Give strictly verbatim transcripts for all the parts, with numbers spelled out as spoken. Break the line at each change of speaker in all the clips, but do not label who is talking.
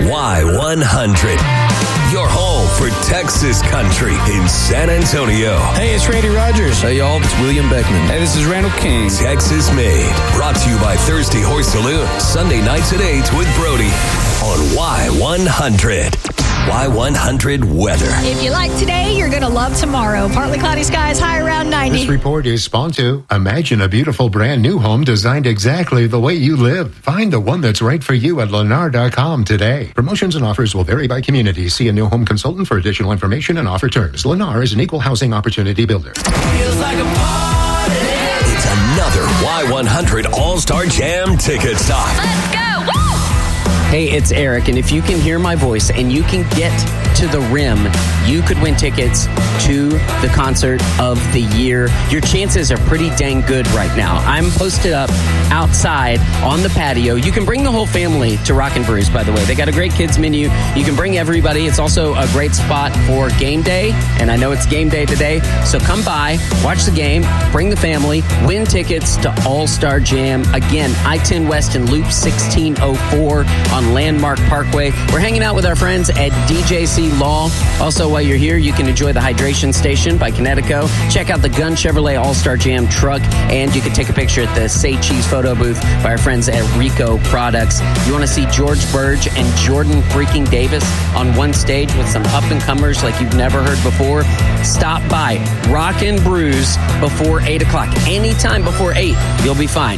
Y one hundred. Your home for Texas country in San Antonio.
Hey, it's Randy Rogers. Hey, y'all, it's William Beckman. Hey, this is Randall King.
Texas Made. Brought to you by Thirsty Horse Saloon. Sunday nights at eight with Brody on Y one hundred. Y one hundred weather.
If you like today, you're going to love tomorrow. Partly cloudy skies, high around ninety.
This report is sponsored. Imagine a beautiful brand new home designed exactly the way you live. Find the one that's right for you at Lennar dot com today. Promotions and offers will vary by community. See a new home consultant for additional information and offer terms. Lennar is an equal housing opportunity builder.
Feels like a party. It's another Y one hundred All-Star Jam ticket stop.
Let's go! Woo!
Hey, it's Eric, and if you can hear my voice and you can get to the rim, you could win tickets to the concert of the year. Your chances are pretty dang good right now. I'm posted up outside on the patio. You can bring the whole family to Rock and Brews, by the way. They got a great kids menu. You can bring everybody. It's also a great spot for game day, and I know it's game day today, so come by, watch the game, bring the family, win tickets to All-Star Jam. Again, I ten West and Loop sixteen oh four on Landmark Parkway. We're hanging out with our friends at D J C Law. Also, while you're here, you can enjoy the Hydration Station by Connecticut. Check out the Gun Chevrolet All-Star Jam truck, and you can take a picture at the Say Cheese photo booth by our friends at Rico Products. You want to see George Burge and Jordan freaking Davis on one stage with some up-and-comers like you've never heard before? Stop by Rock and Brews before eight o'clock. Anytime before eight, you'll be fine.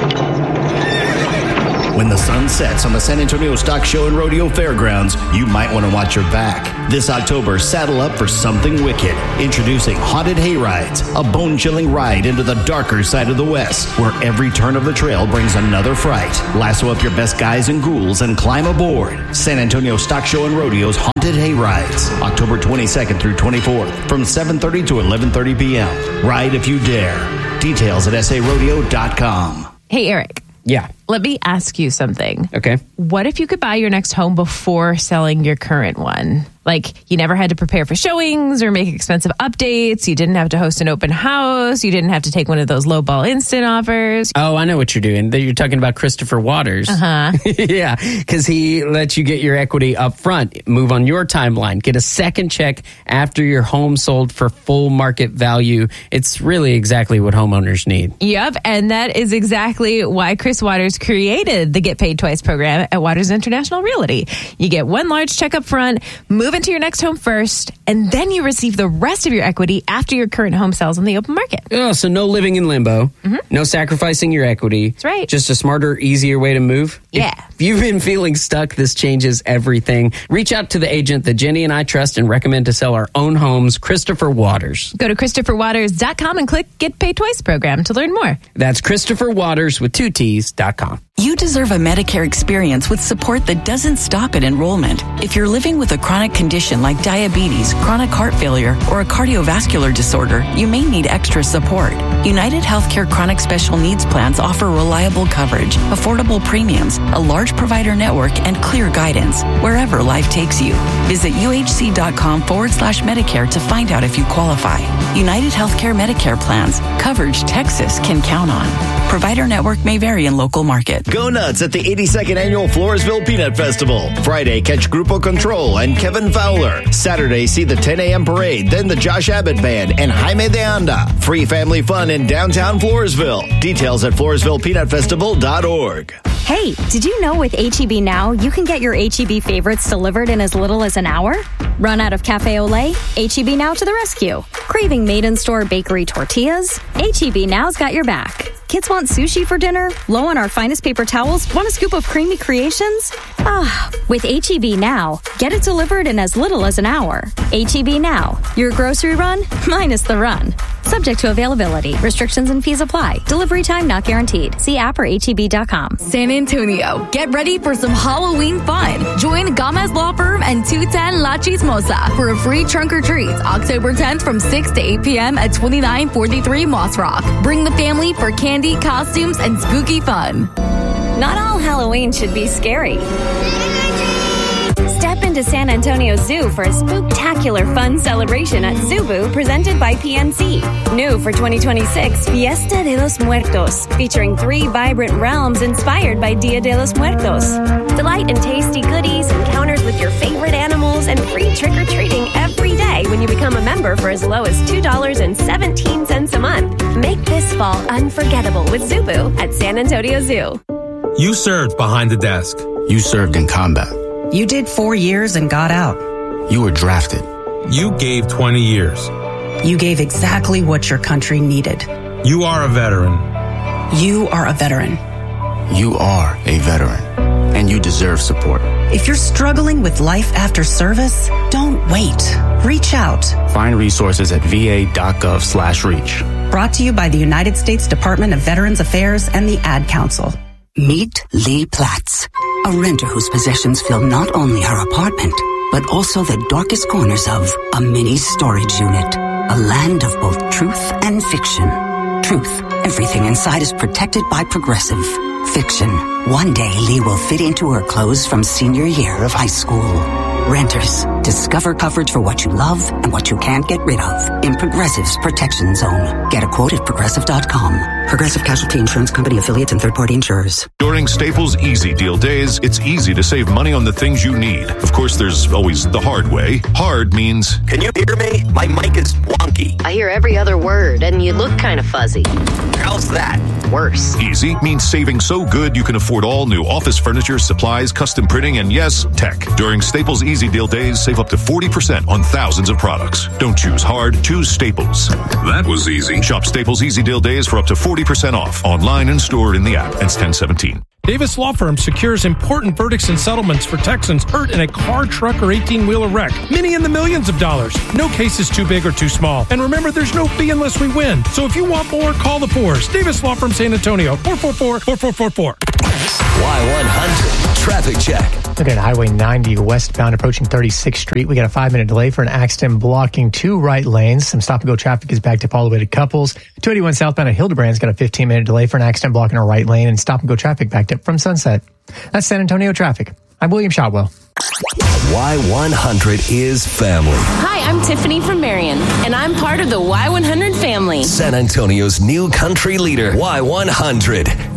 When the sun sets on the San Antonio Stock Show and Rodeo Fairgrounds, you might want to watch your back. This October, saddle up for something wicked. Introducing Haunted Hayrides, a bone-chilling ride into the darker side of the West, where every turn of the trail brings another fright. Lasso up your best guys and ghouls and climb aboard. San Antonio Stock Show and Rodeo's Haunted Hayrides, October twenty-second through twenty-fourth, from seven thirty to eleven thirty p.m. Ride if you dare. Details at s a rodeo dot com.
Hey, Eric.
Yeah.
Let me ask you something.
Okay.
What if you could buy your next home before selling your current one? Like, you never had to prepare for showings or make expensive updates. You didn't have to host an open house. You didn't have to take one of those lowball instant offers.
Oh, I know what you're doing. You're talking about Christopher Waters.
Uh-huh.
Yeah, because he lets you get your equity up front, move on your timeline, get a second check after your home sold for full market value. It's really exactly what homeowners need.
Yep, and that is exactly why Chris Waters created the Get Paid Twice program at Waters International Realty. You get one large check up front, move into your next home first, and then you receive the rest of your equity after your current home sells on the open market.
Oh, so no living in limbo, mm-hmm. no sacrificing your equity.
That's right.
Just a smarter, easier way to move.
Yeah.
If you've been feeling stuck, this changes everything. Reach out to the agent that Jenny and I trust and recommend to sell our own homes, Christopher Waters.
Go to christopher waters dot com and click Get Paid Twice program to learn more.
That's Christopher Waters with two T's dot com.
You deserve a Medicare experience with support that doesn't stop at enrollment. If you're living with a chronic condition like diabetes, chronic heart failure, or a cardiovascular disorder, you may need extra support. United Healthcare Chronic Special Needs Plans offer reliable coverage, affordable premiums, a large provider network, and clear guidance wherever life takes you. Visit uhc.com forward slash Medicare to find out if you qualify. United Healthcare Medicare plans, coverage Texas can count on. Provider network may vary in local market.
Go nuts at the eighty-second Annual Floresville Peanut Festival. Friday, catch Grupo Control and Kevin Fowler. Saturday, see the ten a.m. parade, then the Josh Abbott Band and Jaime de Anda. Free family fun in downtown Floresville. Details at floresville peanut festival dot org.
Hey, did you know with H E B Now, you can get your H E B favorites delivered in as little as an hour? Run out of Cafe Olé? H E B Now to the rescue. Craving made-in-store bakery tortillas? H E B Now's got your back. Kids want sushi for dinner? Low on our finest paper towels? Want a scoop of creamy creations? Ah, with H E B Now, get it delivered in as little as an hour. H E B Now, your grocery run minus the run. Subject to availability. Restrictions and fees apply. Delivery time not guaranteed. See app or H E B dot com.
San Antonio, get ready for some Halloween fun. Join Gomez Law Firm and two ten La Chismosa for a free trunk or treat October tenth from six to eight p.m. at twenty-nine forty-three Moss Rock. Bring the family for candy, costumes, and spooky fun.
Not all Halloween should be scary. Step into San Antonio Zoo for a spooktacular fun celebration at Zubu presented by P N C. New for twenty twenty-six, Fiesta de los Muertos, featuring three vibrant realms inspired by Dia de los Muertos. Delight in tasty goodies and counter
December for as low as two dollars and seventeen cents a month. Make this fall unforgettable with Zubu at San Antonio Zoo.
You served behind the desk.
You served in combat.
You did four years and got out.
You were drafted.
You gave twenty years.
You gave exactly what your country needed.
You are a veteran.
You are a veteran.
You are a veteran, and you deserve support.
If you're struggling with life after service, don't wait. Reach out.
Find resources at va.gov slash reach.
Brought to you by the United States Department of Veterans Affairs and the Ad Council.
Meet Lee Platts, a renter whose possessions fill not only her apartment, but also the darkest corners of a mini storage unit. A land of both truth and fiction. Truth, everything inside is protected by Progressive. Fiction, one day Lee will fit into her clothes from senior year of high school. Renters, discover coverage for what you love and what you can't get rid of in Progressive's Protection Zone. Get a quote at Progressive dot com. Progressive Casualty Insurance Company affiliates and third-party insurers.
During Staples Easy Deal Days, it's easy to save money on the things you need. Of course, there's always the hard way. Hard means...
Can you hear me? My mic is wonky.
I hear every other word, and you look kind of fuzzy.
How's that?
Worse.
Easy means saving so good you can afford all new office furniture, supplies, custom printing, and yes, tech. During Staples Easy Deal Days, save up to forty percent on thousands of products. Don't choose hard, choose Staples. That was easy. Shop Staples Easy Deal Days for up to forty percent off. Online and stored in the app. It's ten seventeen.
Davis Law Firm secures important verdicts and settlements for Texans hurt in a car, truck, or eighteen-wheeler wreck. Many in the millions of dollars. No case is too big or too small. And remember, there's no fee unless we win. So if you want more, call the fours. Davis Law Firm San Antonio, four four four, four four four four.
Y one hundred Traffic Check.
Looking at Highway ninety westbound approaching thirty-sixth Street. We got a five-minute delay for an accident blocking two right lanes. Some stop-and-go traffic is backed up all the way to Couples. two eighty-one southbound at Hildebrand's got a fifteen-minute delay for an accident blocking a right lane, and stop-and-go traffic backed up from Sunset. That's San Antonio traffic. I'm William Shotwell.
Y one hundred is family.
Hi, I'm Tiffany from Marion, and I'm part of the Y one hundred family.
San Antonio's new country leader, Y one hundred.